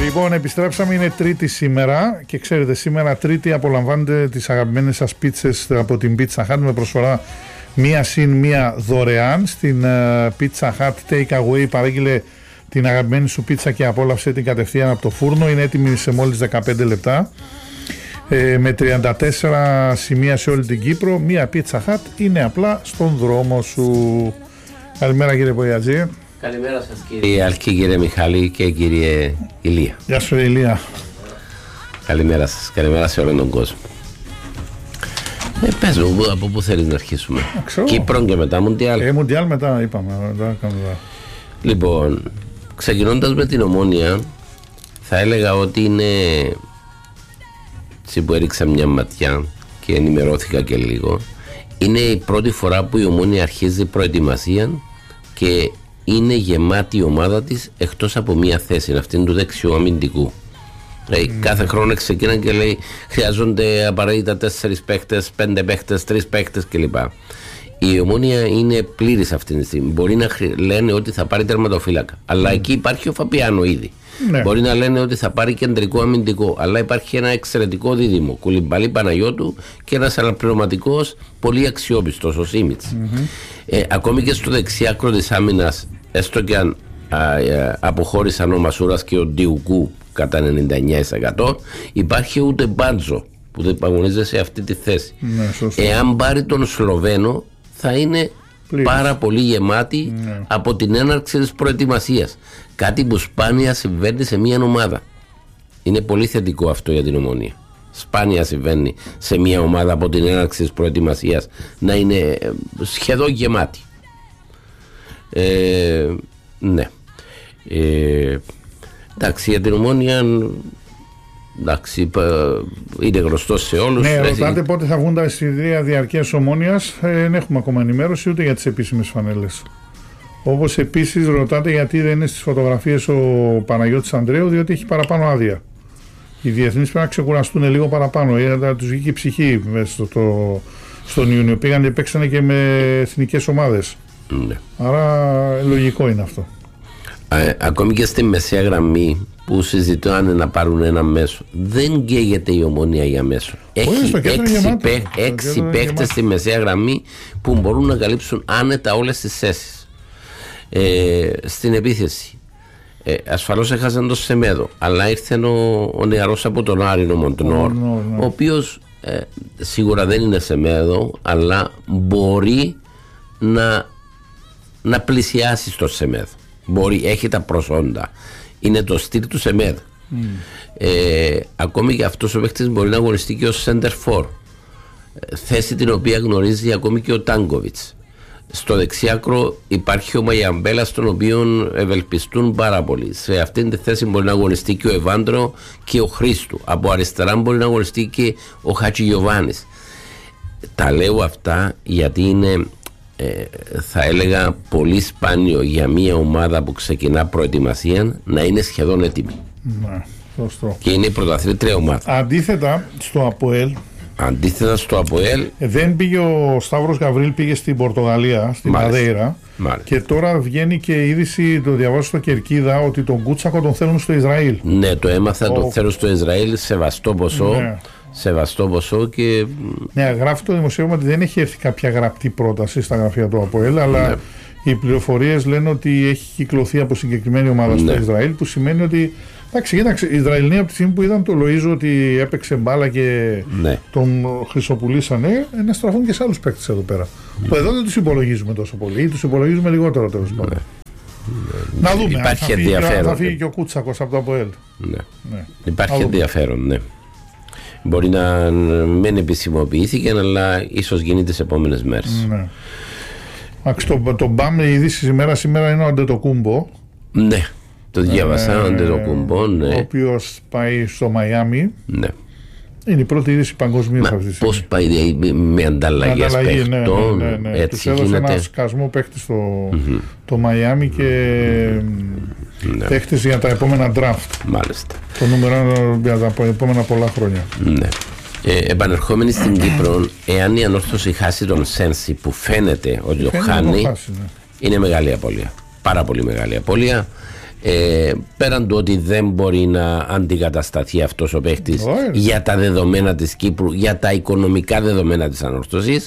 Λοιπόν, επιστρέψαμε, είναι Τρίτη σήμερα και ξέρετε, σήμερα Τρίτη απολαμβάνετε τις αγαπημένες σας πίτσες από την Pizza Hut με προσφορά μία συν μία δωρεάν στην Pizza Hut Take Away. Παράγγειλε την αγαπημένη σου πίτσα και απόλαυσε την κατευθείαν από το φούρνο. Είναι έτοιμη σε μόλις 15 λεπτά με 34 σημεία σε όλη την Κύπρο. Μία Pizza Hut είναι απλά στον δρόμο σου. Καλημέρα κύριε Πογιατζή. Καλημέρα σας κύριε Αλκή, κύριε Μιχάλη και κύριε Ηλία. Γεια σου Ηλία. Καλημέρα σας, καλημέρα σε όλον τον κόσμο. Πες μου, από πού θέλεις να αρχίσουμε? Κύπρο και μετά Μουντιάλ. Μουντιάλ μετά είπαμε. Λοιπόν, ξεκινώντας με την Ομόνοια, θα έλεγα ότι είναι, έτσι που έριξα μια ματιά και ενημερώθηκα και λίγο, είναι η πρώτη φορά που η Ομόνοια αρχίζει προετοιμασία και είναι γεμάτη η ομάδα της εκτός από μία θέση, αυτήν του δεξιού αμυντικού. Κάθε χρόνο ξεκίναν και λέει χρειάζονται απαραίτητα 4 παίχτες, 5 παίχτες, 3 παίχτες κλπ. Η Ομόνοια είναι πλήρης αυτή τη στιγμή. Μπορεί να λένε ότι θα πάρει τερματοφύλακα, αλλά εκεί υπάρχει ο Φαπιάνο ήδη. Ναι. Μπορεί να λένε ότι θα πάρει κεντρικό αμυντικό, αλλά υπάρχει ένα εξαιρετικό δίδυμο, Κουλιμπαλί Παναγιώτου, και ένας αναπληρωματικός πολύ αξιόπιστος, ο Σίμιτς. Ακόμη και στο δεξιάκρο της άμυνας, έστω και αν αποχώρησαν ο Μασούρας και ο Ντιουκού κατά 99%, υπάρχει ούτε Μπάντζο που δεν αγωνίζεται σε αυτή τη θέση. Ναι, εάν πάρει τον Σλοβαίνο, θα είναι πάρα πολύ γεμάτη από την έναρξη της προετοιμασίας. Κάτι που σπάνια συμβαίνει σε μια ομάδα. Είναι πολύ θετικό αυτό για την Ομόνοια. Σπάνια συμβαίνει σε μια ομάδα από την έναρξη της προετοιμασίας να είναι σχεδόν γεμάτη. Ναι. Εντάξει, για την Ομόνοια, εντάξει, είναι γνωστό σε όλους. Ναι, ρωτάτε πότε θα βγουν τα εισιτήρια διαρκείας Ομόνοιας. Δεν έχουμε ακόμα ενημέρωση ούτε για τις επίσημες φανέλες. Όπως επίσης ρωτάτε γιατί δεν είναι στις φωτογραφίες ο Παναγιώτης Ανδρέου, διότι έχει παραπάνω άδεια. Οι διεθνείς πρέπει να ξεκουραστούν λίγο παραπάνω. Τους βγήκε η ψυχή στον Ιούνιο. Πήγαν και παίξανε και με εθνικές ομάδες. Ναι. Άρα λογικό είναι αυτό. Ακόμη και στη μεσαία γραμμή που συζητάνε να πάρουν ένα μέσο, δεν καίγεται η Ομόνοια για μέσο. Έχει 6 παίχτες στη μεσαία γραμμή που μπορούν να καλύψουν άνετα όλες τις θέσεις. Στην επίθεση ασφαλώς έχασαν το Σεμέδο, αλλά ήρθε ο νεαρός από τον Άρινο Μοντνόρ, ο οποίος σίγουρα δεν είναι Σεμέδο, αλλά μπορεί να πλησιάσει στο Σεμέδο. Μπορεί, έχει τα προσόντα, είναι το στυλ του Σεμέδο. Ακόμη και αυτός ο παίκτης μπορεί να αγωνιστεί και ως center for, θέση την οποία γνωρίζει ακόμη και ο Τάνκοβιτς. Στο δεξιάκρο υπάρχει ο Μαγιαμπέλα, τον οποίο ευελπιστούν πάρα πολύ. Σε αυτήν τη θέση μπορεί να αγωνιστεί και ο Εβάντρο και ο Χρήστου. Από αριστερά μπορεί να αγωνιστεί και ο Χατζηγιοβάνης. Τα λέω αυτά γιατί είναι, θα έλεγα, πολύ σπάνιο για μια ομάδα που ξεκινά προετοιμασία να είναι σχεδόν έτοιμη. Ναι, σωστό. Και είναι η πρωταθλήτρια ομάδα. Αντίθετα στο ΑΠΟΕΛ δεν πήγε ο Σταύρος Γαβρίλ, πήγε στην Πορτογαλία, στην Μαδέιρα, και τώρα βγαίνει και είδηση, το διαβάζω στο Κερκίδα, ότι τον Κούτσακο τον θέλουν στο Ισραήλ. Ναι, το έμαθα, τον θέλουν στο Ισραήλ, σεβαστό ποσό. Ναι. Σεβαστό ποσό και... Ναι, γράφει το δημοσίευμα ότι δεν έχει έρθει κάποια γραπτή πρόταση στα γραφεία του ΑΠΟΕΛ, αλλά οι πληροφορίες λένε ότι έχει κυκλωθεί από συγκεκριμένη ομάδα στο Ισραήλ, που σημαίνει ότι... Εντάξει, κοίταξε, οι Ισραηλοί από τη στιγμή που είδαν το Λοΐζο ότι έπαιξε μπάλα και τον χρυσοπουλήσανε, να στραφούν και σε άλλους παίκτες εδώ πέρα. Που εδώ δεν τους υπολογίζουμε τόσο πολύ, ή τους υπολογίζουμε λιγότερο τέλος πάντων. Να δούμε, υπάρχει ενδιαφέρον. Θα φύγει και ο Κούτσακος από το ΑΠΟΕΛ. Υπάρχει ενδιαφέρον, ναι. Μπορεί να μην επισημοποιήθηκε, αλλά ίσως γίνει τις επόμενες μέρες. Ναι. Το μπαμ, η είδηση σήμερα είναι ο Αντετοκούμπο. Ναι. Το διάβασα, Αντετοκούμπο, ναι. Ο οποίος πάει στο Μαϊάμι. Ναι. Είναι η πρώτη είδηση παγκοσμίως αυτή τη στιγμή. Πώς πάει με ανταλλαγές παίχτων? Ναι. Τους έδωσε ένα σκασμό παίχτη στο Μαϊάμι και παίχτες για τα επόμενα draft. Μάλιστα. Το νούμερο για τα επόμενα πολλά χρόνια. Ναι. Επανερχόμενοι στην Κύπρο, εάν η Ανόρθωση χάσει τον Σένσι, που φαίνεται ότι το χάνει, είναι μεγάλη απώλεια. Πάρα πολύ μεγάλη απώλεια. Πέραν του ότι δεν μπορεί να αντικατασταθεί αυτός ο παίχτης για τα δεδομένα της Κύπρου, για τα οικονομικά δεδομένα της ανόρθωσης,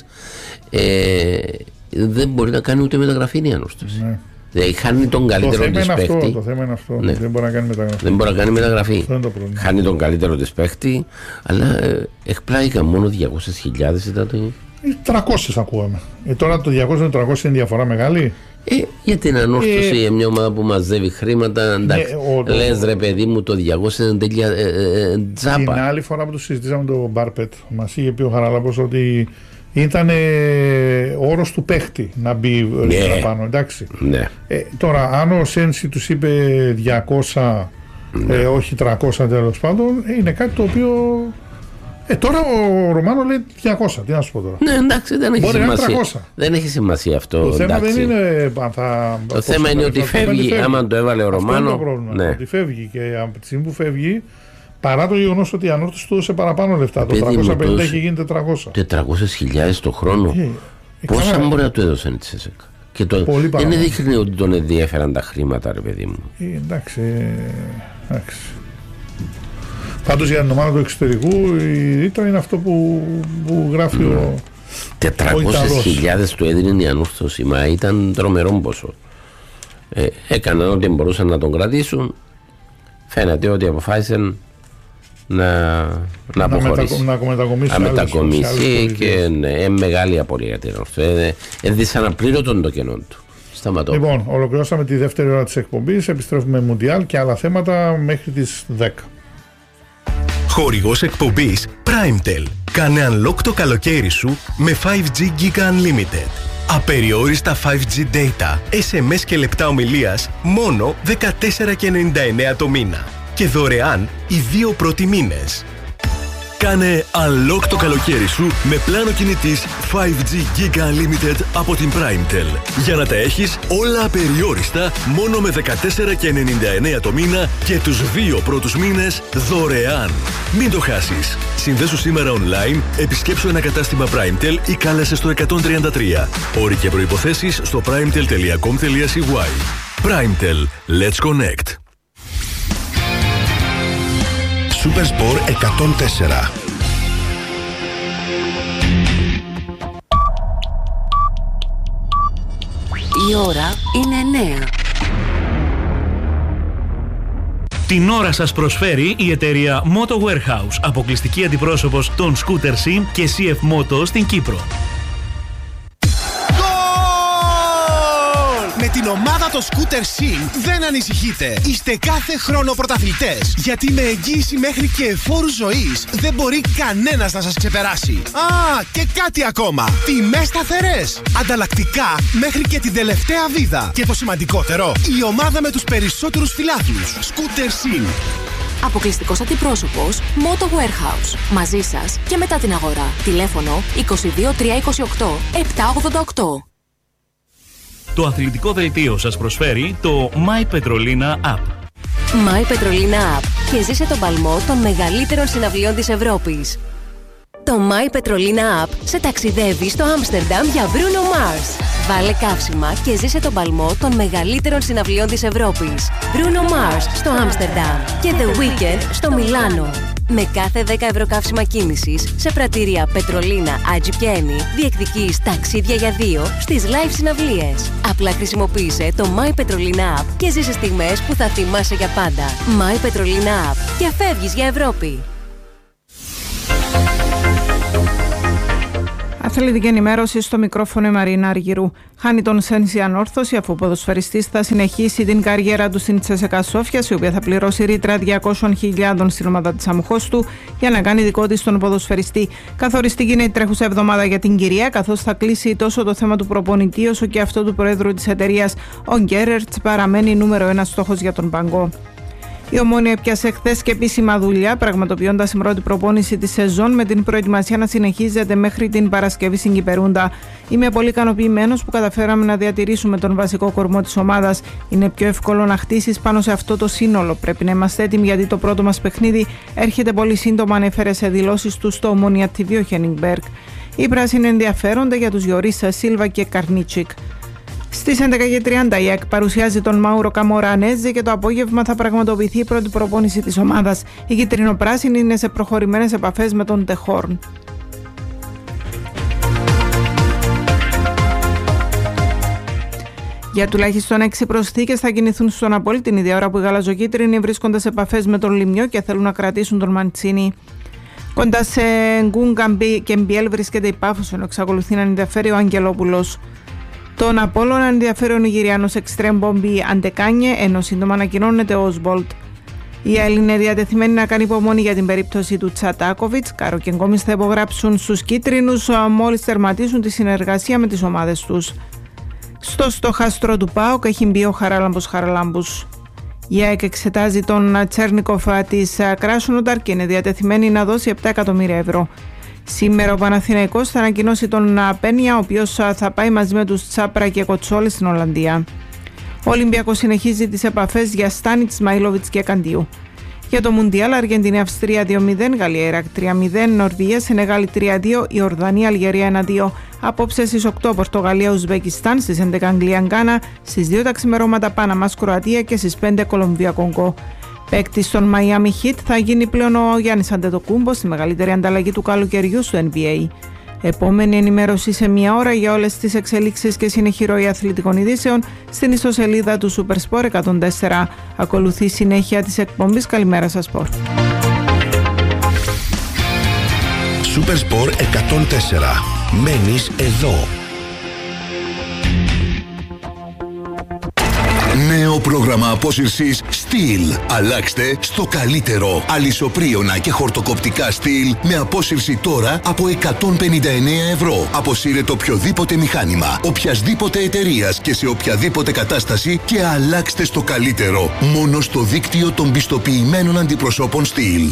δεν μπορεί να κάνει ούτε μεταγραφή η ανόρθωση. Ναι. Δηλαδή χάνει τον καλύτερο της παίχτη. Το θέμα είναι αυτό. Ναι. Δεν μπορεί να κάνει μεταγραφή. Δεν μπορεί να κάνει μεταγραφή. Χάνει τον καλύτερο της παίχτη, αλλά εκπλάγηκαν μόνο 200.000 ήταν το. 300 ακούγαμε. Τώρα το 200 με 300 είναι διαφορά μεγάλη. Για την ανόρθωση για μια ομάδα που μαζεύει χρήματα, εντάξει, λες ρε παιδί μου το 200 είναι τέλεια τζάπα. Την άλλη φορά που το συζητήσαμε το Μπάρπετ, μας είχε πει ο Χαραλάμπος ότι ήταν όρος του παίχτη να μπει παραπάνω, εντάξει. Ναι. Τώρα αν ο Σένσι τους είπε 200, όχι 300 τέλος πάντων, είναι κάτι το οποίο... τώρα ο Ρωμάνο λέει 200, τι να σου πω τώρα. Ναι, εντάξει, δεν έχει σημασία. Δεν έχει σημασία αυτό. Το θέμα δεν είναι το θέμα είναι ότι φεύγει. Άμα το έβαλε ο Ρωμάνο. Αυτό είναι το πρόβλημα. Ναι. Ότι φεύγει και από τη στιγμή που φεύγει, παρά το γεγονός ότι η ανόρθωση του έδωσε παραπάνω λεφτά. Το 350 έχει γίνει 400. 400.000 το χρόνο. Πόσα μπορεί να του έδωσαν η Τσέσσεκα. Και δεν δείχνει ότι τον ενδιαφέραν τα χρήματα, ρε παιδί μου. Εντάξει. Πάντως για την ομάδα του εξωτερικού η ρήτρα είναι αυτό που γράφει ο 400.000 του έδινε η ανόρθωση, μα ήταν τρομερό ποσό. Έκαναν ό,τι μπορούσαν να τον κρατήσουν. Φαίνεται ότι αποφάσισαν να αποχωρήσει. Να μετακομίσει και μεγάλη απορία για την ανόρθωση. Δυσαναπλήρωτον το κενό του. Σταματώ. Λοιπόν, ολοκληρώσαμε τη δεύτερη ώρα της εκπομπής. Επιστρέφουμε Μουντιάλ και άλλα θέματα μέχρι τις 10. Χορηγός εκπομπής PrimeTel. Κάνε unlock το καλοκαίρι σου με 5G Giga Unlimited. Απεριόριστα 5G data, SMS και λεπτά ομιλίας μόνο 14,99 το μήνα. Και δωρεάν οι 2 πρώτοι μήνες. Κάνε unlock το καλοκαίρι σου με πλάνο κινητής 5G Giga Unlimited από την PrimeTel. Για να τα έχεις όλα απεριόριστα μόνο με 14,99 το μήνα και τους 2 πρώτους μήνες δωρεάν. Μην το χάσεις. Συνδέσου σήμερα online, επισκέψου ένα κατάστημα PrimeTel ή κάλεσε στο 133. Όροι και προϋποθέσεις στο primetel.com.cy. PrimeTel. Let's connect. Supersport 104. Η ώρα είναι 9. Την ώρα σας προσφέρει η εταιρεία Moto Warehouse, αποκλειστική αντιπρόσωπος των Scooter Sim και CF Moto στην Κύπρο. Με την ομάδα το Scooter Sim δεν ανησυχείτε. Είστε κάθε χρόνο πρωταθλητές. Γιατί με εγγύηση μέχρι και εφόρου ζωής δεν μπορεί κανένας να σας ξεπεράσει. Και κάτι ακόμα. Τιμές σταθερές. Ανταλλακτικά μέχρι και την τελευταία βίδα. Και το σημαντικότερο, η ομάδα με τους περισσότερους φιλάθλους. Scooter Sim. Αποκλειστικός αντιπρόσωπος Moto Warehouse. Μαζί σας και μετά την αγορά. Τηλέφωνο 22 328 788. Το αθλητικό δελτίο σας προσφέρει το My Petrolina App. My Petrolina App και ζήσε τον παλμό των μεγαλύτερων συναυλιών της Ευρώπης. Το My Petrolina App σε ταξιδεύει στο Άμστερνταμ για Bruno Mars. Βάλε καύσιμα και ζήσε τον παλμό των μεγαλύτερων συναυλιών της Ευρώπης. Bruno Mars στο Άμστερνταμ και The Weeknd στο Μιλάνο. Με κάθε 10 ευρώ καύσιμα κίνησης σε πρατήρια Πετρολίνα, Ατζιπιένι, διεκδικείς ταξίδια για 2 στις live συναυλίες. Απλά χρησιμοποίησε το My Petrolina App και ζήσε στιγμές που θα θυμάσαι για πάντα. My Petrolina App και φεύγεις για Ευρώπη. Αθλητική ενημέρωση στο μικρόφωνο η Μαρίνα Αργυρού. Χάνει τον Σένσι ανόρθωση αφού ο ποδοσφαιριστής θα συνεχίσει την καριέρα του στην Τσέσσεκα Σόφιας, η οποία θα πληρώσει ρήτρα 200.000 στην ομάδα της αμοχώς του για να κάνει δικό της τον ποδοσφαιριστή. Καθοριστική είναι η τρέχουσα εβδομάδα για την κυρία, καθώς θα κλείσει τόσο το θέμα του προπονητή όσο και αυτό του προέδρου της εταιρείας. Ο Γκέρερτς παραμένει νούμερο 1 στόχος για τον Παγκό. Η Ομόνοια έπιασε χθες και επίσημα δουλειά, πραγματοποιώντας την πρώτη προπόνηση της σεζόν με την προετοιμασία να συνεχίζεται μέχρι την Παρασκευή στην Κυπερούντα. Είμαι πολύ ικανοποιημένος που καταφέραμε να διατηρήσουμε τον βασικό κορμό της ομάδας. Είναι πιο εύκολο να χτίσεις πάνω σε αυτό το σύνολο. Πρέπει να είμαστε έτοιμοι γιατί το πρώτο μας παιχνίδι έρχεται πολύ σύντομα, ανέφερε σε δηλώσεις του στο Ομόνοια TV ο Χένιγκμπεργκ. Οι πράσινοι ενδιαφέρονται για τους Γιωρίσα, Σίλβα και Καρνίτσικ. Στις 11:30 η ΑΕΚ παρουσιάζει τον Μάουρο Καμορανέζη και το απόγευμα θα πραγματοποιηθεί η πρώτη προπόνηση της ομάδας. Η κίτρινο-πράσινη είναι σε προχωρημένες επαφές με τον Τεχόρν. Για τουλάχιστον 6 προσθήκες θα κινηθούν στον Απόλλη την ίδια ώρα που οι γαλαζοκίτρινοι βρίσκονται σε επαφές με τον Λιμιό και θέλουν να κρατήσουν τον Μαντσίνη. Κοντά σε Γκούγκα και Μπιέλ βρίσκεται η Πάφος, ενώ εξακολουθεί να ενδιαφέρει ο Αγγελόπουλος. Τον Απόλλωνα ενδιαφέρει ο Νιγηριανός εξτρέμ Μπομπί Αντεκάνιε, ενώ σύντομα ανακοινώνεται ο Όσμπολτ. Η ΑΕΛ είναι διατεθειμένη να κάνει υπομονή για την περίπτωση του Τσατάκοβιτς. Κάρο και Γκόμις θα υπογράψουν στους κίτρινους μόλις τερματίσουν τη συνεργασία με τις ομάδες τους. Στο στοχαστρό του ΠΑΟΚ έχει μπει ο Χαράλαμπος. Η ΑΕΚ εξετάζει τον Τσέρνικοφ της Κράσνονταρ και είναι διατεθειμένη να δώσει 7 εκατομμύρια ευρώ. Σήμερα ο Παναθηναϊκός θα ανακοινώσει τον Πένια, ο οποίος θα πάει μαζί με τους Τσάπρα και Κοτσόλη στην Ολλανδία. Ο Ολυμπιακός συνεχίζει τις επαφές για Στάνιτς, Μαϊλόβιτς και Καντίου. Για το Μουντιάλ, Αργεντινή-Αυστρία 2-0, Γαλλία-Ιράκ 3-0, Νορβηγία-Σενεγάλη 3-2, Ιορδανία-Αλγερία 1-2. Απόψε στις 8 Πορτογαλία-Ουσβεκιστάν, στις 11 Αγγλία-Γκάνα, στις 2 τα ξημερώματα Παναμάς-Κροατία και στις 5 Κολομβία-Κονγκό. Παίκτης στον Miami Heat θα γίνει πλέον ο Γιάννης Αντετοκούμπο στη μεγαλύτερη ανταλλαγή του καλοκαιριού στο NBA. Επόμενη ενημέρωση σε 1 ώρα για όλες τις εξελίξεις και συνεχή ροή αθλητικών ειδήσεων στην ιστοσελίδα του Supersport 104. Ακολουθεί συνέχεια της εκπομπής. Καλημέρα σας, Σπορ. Supersport 104. Μένεις εδώ. Νέο πρόγραμμα απόσυρσης Steel. Αλλάξτε στο καλύτερο. Αλυσοπρίωνα και χορτοκοπτικά Steel με απόσυρση τώρα από 159 ευρώ. Αποσύρετε οποιοδήποτε μηχάνημα, οποιασδήποτε εταιρείας και σε οποιαδήποτε κατάσταση και αλλάξτε στο καλύτερο. Μόνο στο δίκτυο των πιστοποιημένων αντιπροσώπων Steel.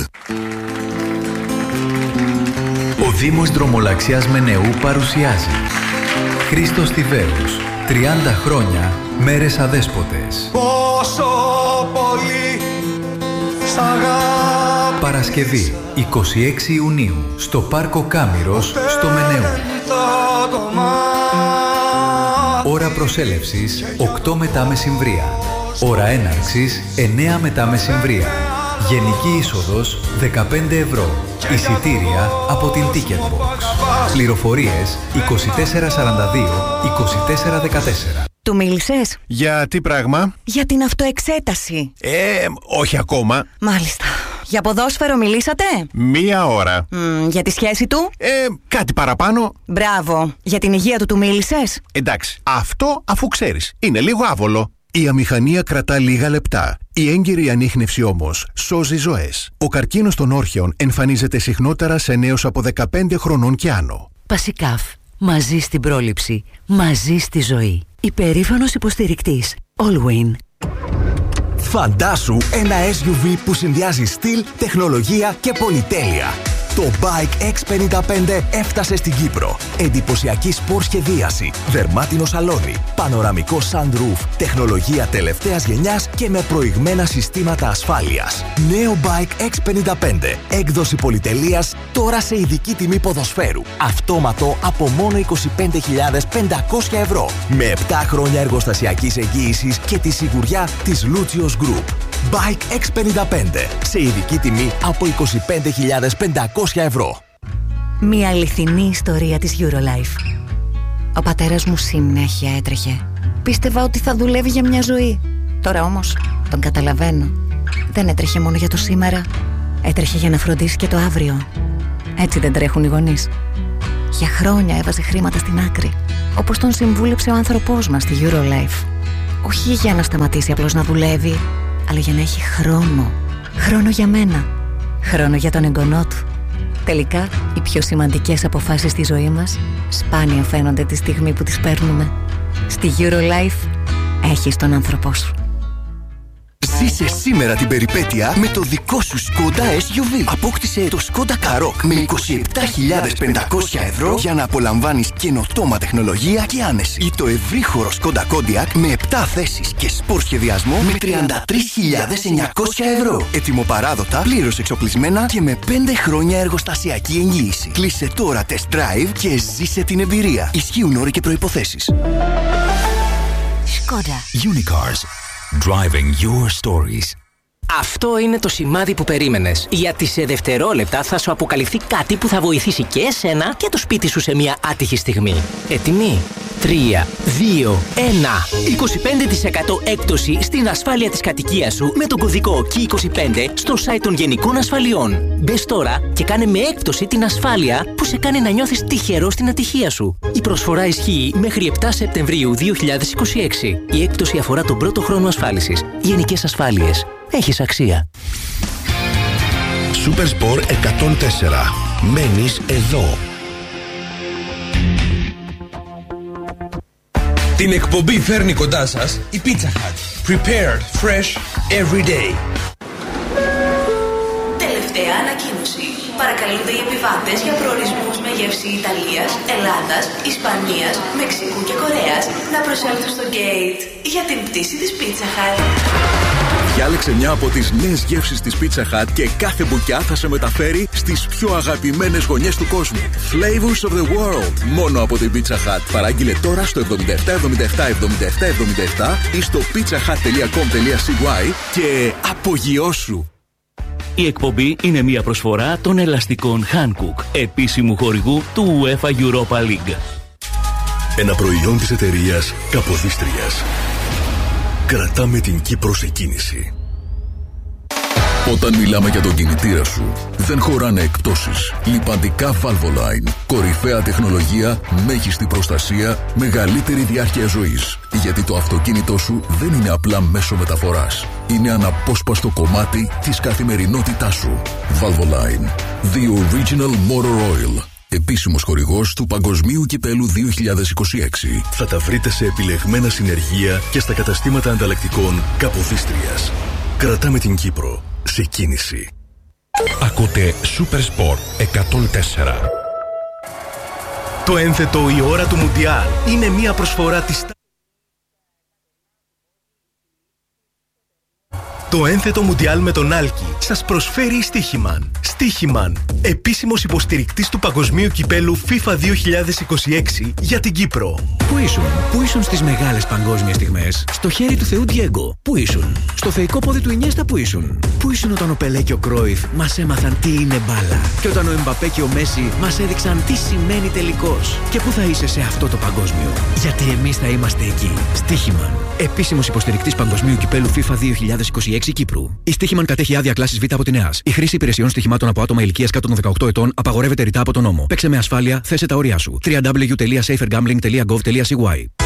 Ο Δήμος Δρομολαξιάς Μενεού παρουσιάζει Χρήστος Τιβέρους, 30 χρόνια, μέρες αδέσποτες. Πόσο πολύ σ' αγαπώ. Παρασκευή, 26 Ιουνίου, στο Πάρκο Κάμηρος, στο Μενεού. Ώρα προσέλευσης, 8 μετά μεσημβρία. Ώρα έναρξης, 9 μετά μεσημβρία. Γενική είσοδος 15 ευρώ. Εισιτήρια από την Ticketbox. Πληροφορίες 2442 2414. Του μίλησες? Για τι πράγμα? Για την αυτοεξέταση. Όχι ακόμα. Μάλιστα. Για ποδόσφαιρο μιλήσατε? 1 ώρα. Για τη σχέση του? Κάτι παραπάνω. Μπράβο. Για την υγεία του μίλησες? Εντάξει, αυτό αφού ξέρεις. Είναι λίγο άβολο. Η αμηχανία κρατά λίγα λεπτά. Η έγκαιρη ανίχνευση όμως σώζει ζωές. Ο καρκίνος των όρχεων εμφανίζεται συχνότερα σε νέους από 15 χρονών και άνω. Πασικάφ. Μαζί στην πρόληψη. Μαζί στη ζωή. Υπερήφανος υποστηρικτής. Allwyn. Φαντάσου ένα SUV που συνδυάζει στυλ, τεχνολογία και πολυτέλεια. Το Bike X55 έφτασε στην Κύπρο. Εντυπωσιακή σπορ σχεδίαση, δερμάτινο σαλόνι, πανοραμικό sunroof, τεχνολογία τελευταίας γενιάς και με προηγμένα συστήματα ασφάλειας. Νέο Bike X55, έκδοση πολυτελείας, τώρα σε ειδική τιμή ποδοσφαίρου. Αυτόματο από μόνο 25.500 ευρώ. Με 7 χρόνια εργοστασιακής εγγύησης και τη σιγουριά της Lucios Group. Bike X55, σε ειδική τιμή από 25.500 ευρώ. Μια αληθινή ιστορία της Eurolife. Ο πατέρας μου συνέχεια έτρεχε. Πίστευα ότι θα δουλεύει για μια ζωή. Τώρα όμως τον καταλαβαίνω. Δεν έτρεχε μόνο για το σήμερα. Έτρεχε για να φροντίσει και το αύριο. Έτσι δεν τρέχουν οι γονείς. Για χρόνια έβαζε χρήματα στην άκρη, όπως τον συμβούλεψε ο άνθρωπός μας στη Eurolife. Όχι για να σταματήσει απλώς να δουλεύει, αλλά για να έχει χρόνο. Χρόνο για μένα. Χρόνο για τον εγγονό του. Τελικά, οι πιο σημαντικές αποφάσεις στη ζωή μας σπάνια φαίνονται τη στιγμή που τις παίρνουμε. Στη Eurolife έχεις τον άνθρωπό σου. Ζήσε σήμερα την περιπέτεια με το δικό σου Skoda SUV. Απόκτησε το Skoda Karoq με 27.500 ευρώ για να απολαμβάνεις καινοτόμα τεχνολογία και άνεση. Ή το ευρύχωρο Skoda Kodiaq με 7 θέσεις και σπορ σχεδιασμό με 33.900 ευρώ. Ετοιμοπαράδοτα, πλήρως εξοπλισμένα και με 5 χρόνια εργοστασιακή εγγύηση. Κλείσε τώρα test drive και ζήσε την εμπειρία. Ισχύουν όροι και προϋποθέσεις. Skoda. Unicars. Driving your stories. Αυτό είναι το σημάδι που περίμενες. Γιατί σε δευτερόλεπτα θα σου αποκαλυφθεί κάτι που θα βοηθήσει και εσένα και το σπίτι σου σε μια άτυχη στιγμή. Έτοιμοι? 3, 2, 1. 25% έκπτωση στην ασφάλεια της κατοικίας σου με τον κωδικό KEY25 στο site των Γενικών Ασφαλιών. Μπες τώρα και κάνε με έκπτωση την ασφάλεια που σε κάνει να νιώθεις τυχερό στην ατυχία σου. Η προσφορά ισχύει μέχρι 7 Σεπτεμβρίου 2026. Η έκπτωση αφορά τον πρώτο χρόνο ασφάλισης. Γενικές Ασφάλειες. Έχεις αξία. Super Sport 104. Μένεις εδώ. Την εκπομπή φέρνει κοντά σας η Pizza Hut. Prepared fresh every day. Τελευταία ανακοίνωση. Παρακαλούνται οι επιβάτες για προορισμούς με γεύση Ιταλίας, Ελλάδας, Ισπανίας, Μεξικού και Κορέας να προσέλθουν στο gate για την πτήση της Pizza Hut. Διάλεξε μια από τις νέες γεύσεις της Pizza Hut και κάθε μπουκιά θα σε μεταφέρει στις πιο αγαπημένες γωνιές του κόσμου. Flavors of the world. Μόνο από την Pizza Hut. Παράγγειλε τώρα στο 777777 ή στο pizzahut.com.cy και απογειώσου. Η εκπομπή είναι μια προσφορά των ελαστικών Hankook, επίσημου χορηγού του UEFA Europa League. Ένα προϊόν της εταιρείας Καποδίστριας. Κρατάμε την Κύπρο σε κίνηση. Όταν μιλάμε για τον κινητήρα σου, δεν χωράνε εκπτώσεις. Λιπαντικά Valvoline. Κορυφαία τεχνολογία, μέγιστη προστασία, μεγαλύτερη διάρκεια ζωής. Γιατί το αυτοκίνητό σου δεν είναι απλά μέσο μεταφοράς. Είναι αναπόσπαστο κομμάτι της καθημερινότητάς σου. Valvoline. The Original Motor Oil. Επίσημος χορηγός του Παγκοσμίου Κυπέλου 2026. Θα τα βρείτε σε επιλεγμένα συνεργεία και στα καταστήματα ανταλλακτικών Καποδίστριας. Κρατάμε την Κύπρο σε κίνηση. Ακούτε Super Sport 104. Το ένθετο η ώρα του Μουντιάλ είναι μια προσφορά της. Το ένθετο Μουντιάλ με τον Άλκη σας προσφέρει η Στίχημαν. Στίχημαν, επίσημος υποστηρικτής του Παγκοσμίου Κυπέλου FIFA 2026 για την Κύπρο. Πού ήσουν στις μεγάλες παγκόσμιες στιγμές? Στο χέρι του Θεού Ντιέγκο. Πού ήσουν? Στο θεϊκό πόδι του Ινιέστα. Πού ήσουν όταν ο Πελέ και ο Κρόιφ μας έμαθαν τι είναι μπάλα? Και όταν ο Εμπαπέ και ο Μέση μας έδειξαν τι σημαίνει τελικός? Και πού θα είσαι σε αυτό το παγκόσμιο? Γιατί εμείς θα είμαστε εκεί. Στίχημαν, επίσημος υποστηρικτής Παγκοσμίου Κυπέλου FIFA 2026 Κύπρου. Η Στίχημαν κατέχει άδεια κλάσης Β από την ΕΑΣ. Η χρήση υπηρεσιών στοιχημάτων από άτομα ηλικίας κάτω των 18 ετών απαγορεύεται ρητά από τον νόμο. Παίξε με ασφάλεια, θέσε τα όρια σου. www.safergambling.gov.cy